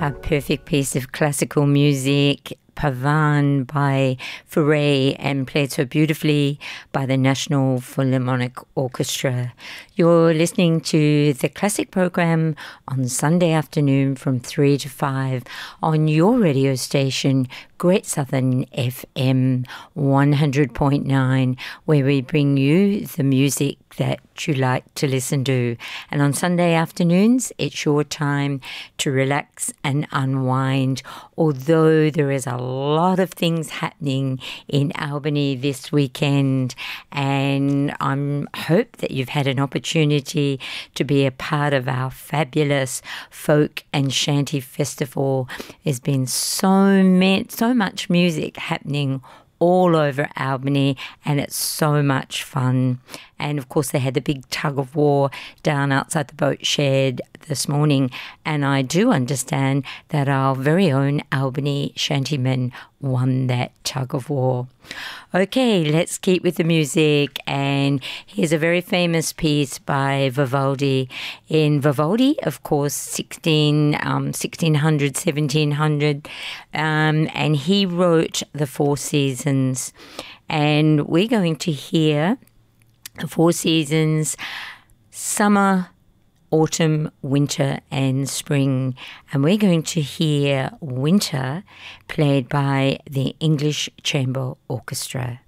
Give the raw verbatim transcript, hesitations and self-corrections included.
A perfect piece of classical music, Pavan by Fauré, and played so beautifully by the National Philharmonic Orchestra. You're listening to the classic program on Sunday afternoon from three to five on your radio station, Great Southern F M one hundred point nine, where we bring you the music that you like to listen to. And on Sunday afternoons, it's your time to relax and unwind, although there is a lot of things happening in Albany this weekend, and I hope that you've had an opportunity to be a part of our fabulous folk and shanty festival. There's been so many, so much music happening all over Albany, and it's so much fun. And of course they had the big tug of war down outside the boat shed this morning, and I do understand that our very own Albany shantymen won that tug of war. Okay, let's keep with the music, and here's a very famous piece by Vivaldi. In Vivaldi, of course, sixteen, um, sixteen hundred, seventeen hundred, um, and he wrote the Four Seasons, and we're going to hear the Four Seasons: summer, autumn, winter and spring. And we're going to hear winter played by the English Chamber Orchestra.